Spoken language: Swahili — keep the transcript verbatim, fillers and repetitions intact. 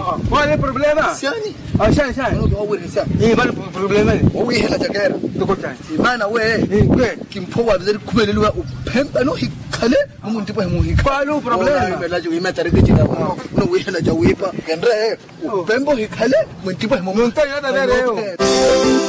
qual é o problema? Siani. Ah, sai, sai. Não dou o resa. Eh, qual é o problema? O hela jagera. Dokota. Imana we. Eh, que? Kimpowa bizari kumelelwa upemba no hikale umuntu bwe mu hikale. Qual é o problema? Imela jo imata regejina no no we hela jawipa. Gendra upembo hikale umuntu bwe mu. Não tem nada a ver eu.